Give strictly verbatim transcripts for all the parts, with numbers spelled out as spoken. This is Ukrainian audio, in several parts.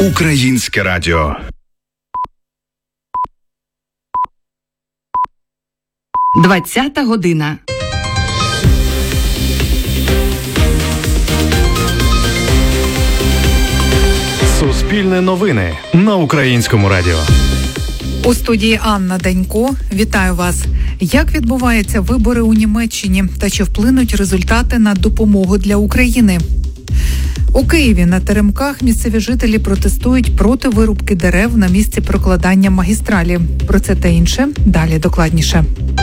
Українське радіо. Двадцята година. Суспільне новини на Українському радіо. У студії Анна Данько. Вітаю вас. Як відбуваються вибори у Німеччині та чи вплинуть результати на допомогу для України? У Києві на теремках місцеві жителі протестують проти вирубки дерев на місці прокладання магістралі. Про це та інше далі докладніше.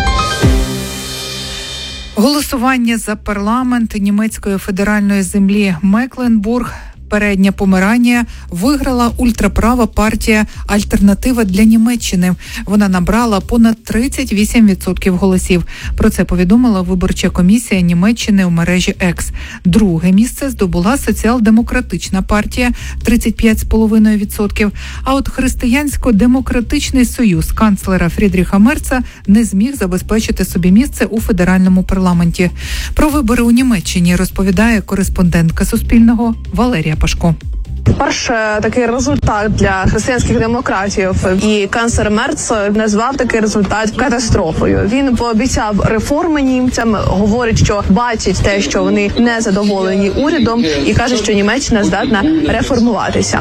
Голосування за парламент німецької федеральної землі Мекленбург Передня Померанія виграла ультраправа партія «Альтернатива для Німеччини». Вона набрала понад тридцять вісім відсотків голосів. Про це повідомила виборча комісія Німеччини у мережі Екс. Друге місце здобула соціал-демократична партія – тридцять п'ять цілих п'ять десятих відсотка. А от Християнсько-демократичний союз канцлера Фрідріха Мерца не зміг забезпечити собі місце у федеральному парламенті. Про вибори у Німеччині розповідає кореспондентка Суспільного Валерія Пашко. Перше, такий результат для християнських демократів, і канцлер Мерц назвав такий результат катастрофою. Він пообіцяв реформи німцям, говорить, що бачить те, що вони не задоволені урядом, і каже, що Німеччина здатна реформуватися.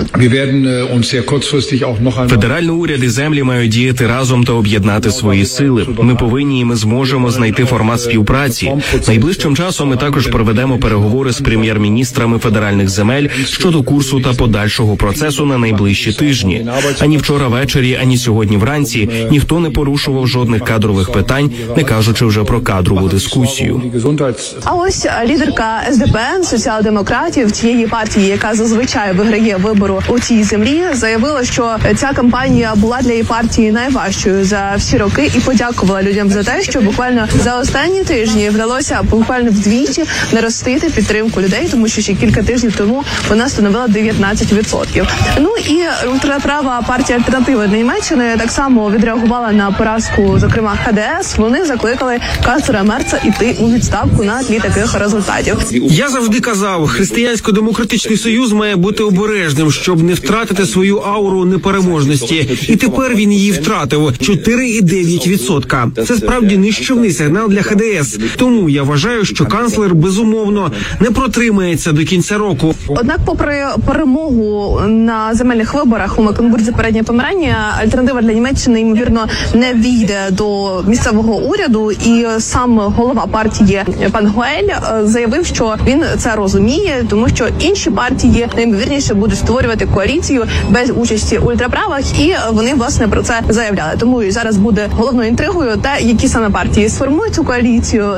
Федеральний уряд і землі мають діяти разом та об'єднати свої сили. Ми повинні і ми зможемо знайти формат співпраці. Найближчим часом ми також проведемо переговори з прем'єр-міністрами федеральних земель щодо курсу та подальшого процесу на найближчі тижні. Ані вчора ввечері, ані сьогодні вранці ніхто не порушував жодних кадрових питань, не кажучи вже про кадрову дискусію. А ось лідерка ес де пе ен, соціал-демократів, тієї партії, яка зазвичай виграє вибору у цій землі, заявила, що ця кампанія була для її партії найважчою за всі роки і подякувала людям за те, що буквально за останні тижні вдалося буквально вдвічі наростити підтримку людей, тому що ще кілька тижнів тому вона становила дев'ятнадцять відсотків. Ну і ультраправа партія «Альтернатива для Німеччини» так само відреагувала на поразку, зокрема ха де ес. Вони закликали канцлера Мерца іти у відставку на тлі таких результатів. Я завжди казав, Християнсько-демократичний союз має бути обережним, щоб не втратити свою ауру непереможності. І тепер він її втратив – чотири цілих дев'ять десятих відсотка. Це справді нищівний сигнал для ха де ес. Тому я вважаю, що канцлер, безумовно, не протримається до кінця року. Однак, попри перемогу на земельних виборах у Мекленбурзі Передня Померанія, «Альтернатива для Німеччини», ймовірно, не війде до місцевого уряду, і сам голова партії пан Гоель заявив, що він це розуміє, тому що інші партії найімовірніше будуть створювати коаліцію без участі ультраправих, і вони, власне, про це заявляли. Тому і зараз буде головною інтригою те, які саме партії сформують цю коаліцію.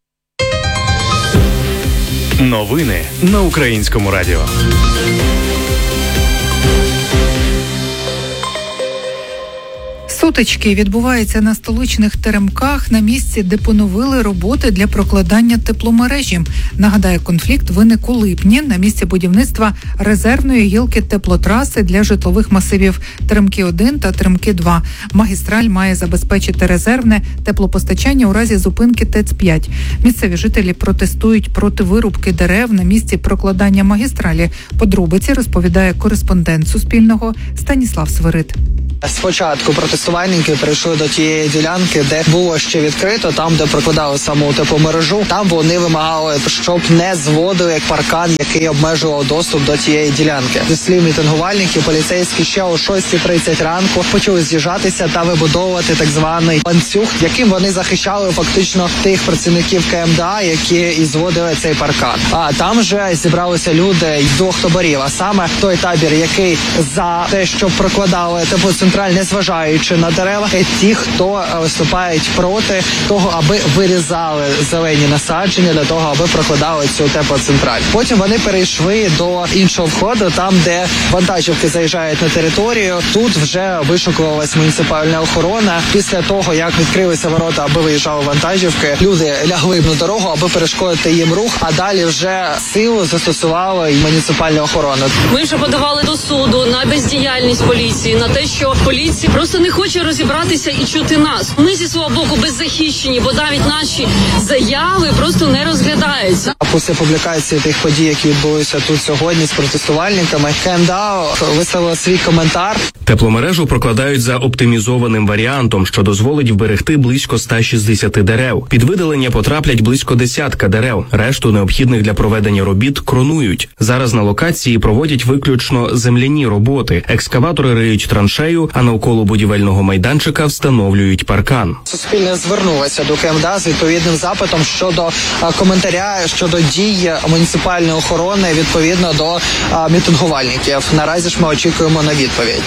Новини на Українському радіо. Сутички відбуваються на столичних теремках на місці, де поновили роботи для прокладання тепломережі. Нагадаю, конфлікт виник у липні на місці будівництва резервної гілки теплотраси для житлових масивів Теремки один та Теремки два. Магістраль має забезпечити резервне теплопостачання у разі зупинки те ц п'ять. Місцеві жителі протестують проти вирубки дерев на місці прокладання магістралі. Подробиці розповідає кореспондент Суспільного Станіслав Свирид. Спочатку протестувальники прийшли до тієї ділянки, де було ще відкрито, там, де прокладали саму тепломережу. Там вони вимагали, щоб не зводили паркан, який обмежував доступ до тієї ділянки. Зі слів мітингувальників, поліцейські ще о шостій тридцять ранку почали з'їжджатися та вибудовувати так званий ланцюг, яким вони захищали фактично тих працівників ка ем де а, які і зводили цей паркан. А там вже зібралися люди з двох таборів, а саме той табір, який за те, що прокладали теплоцентраль, незважаючи на дерева, ті, хто виступають проти того, аби вирізали зелені насадження для того, аби прокладали цю теплоцентраль. Потім вони перейшли до іншого входу, там, де вантажівки заїжджають на територію. Тут вже вишукувалась муніципальна охорона. Після того, як відкрилися ворота, аби виїжджали вантажівки, люди лягли на дорогу, аби перешкодити їм рух, а далі вже силу застосувала і муніципальна охорона. Ми вже подавали до суду на бездіяльність поліції, на те, що поліція просто не хоче розібратися і чути нас. Ми зі свого боку беззахищені, бо навіть наші заяви просто не розглядаються. після публікації тих подій, які відбулися тут сьогодні з протестувальниками, КМДА висловила свій коментар. Тепломережу прокладають за оптимізованим варіантом, що дозволить вберегти близько ста шістдесяти дерев. Під видалення потраплять близько десятка дерев. Решту необхідних для проведення робіт кронують. Зараз на локації проводять виключно земляні роботи. Екскаватори риють траншею, а навколо будівельного майданчика встановлюють паркан. Суспільне звернулося до КМДА з відповідним запитом щодо а, коментаря щодо дій муніципальної охорони відповідно до а, мітингувальників. Наразі ж ми очікуємо на відповідь.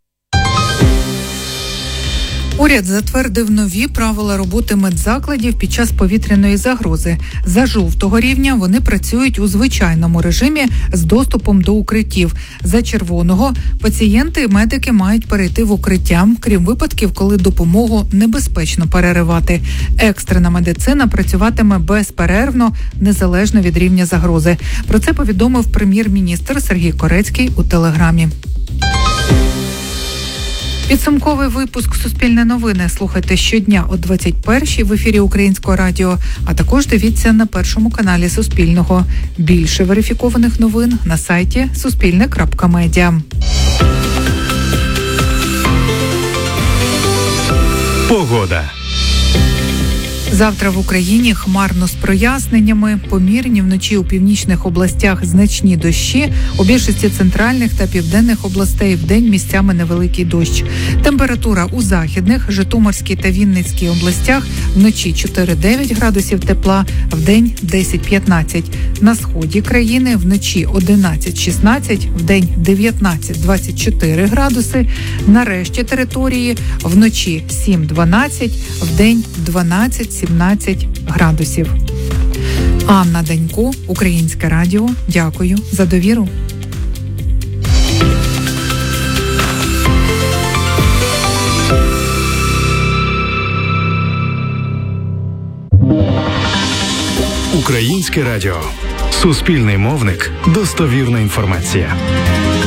Уряд затвердив нові правила роботи медзакладів під час повітряної загрози. За жовтого рівня вони працюють у звичайному режимі з доступом до укриттів. За червоного пацієнти і медики мають перейти в укриття, крім випадків, коли допомогу небезпечно переривати. Екстрена медицина працюватиме безперервно, незалежно від рівня загрози. Про це повідомив прем'єр-міністр Сергій Корецький у Телеграмі. Підсумковий випуск «Суспільне новини» слухайте щодня о двадцять першій в ефірі Українського радіо, а також дивіться на першому каналі Суспільного. Більше верифікованих новин на сайті суспільне крапка медіа. Погода. Завтра в Україні хмарно з проясненнями, помірні вночі у північних областях значні дощі, у більшості центральних та південних областей вдень місцями невеликий дощ. Температура у західних, Житомирській та Вінницькій областях вночі чотири-дев'ять градусів тепла, вдень десять-п'ятнадцять. На сході країни вночі одинадцять-шістнадцять, вдень дев'ятнадцять-двадцять чотири градуси. На решті території вночі сім-дванадцять, вдень дванадцять-сімнадцять градусів. Анна Данько, Українське радіо. Дякую за довіру. Українське радіо. Суспільний мовник. Достовірна інформація.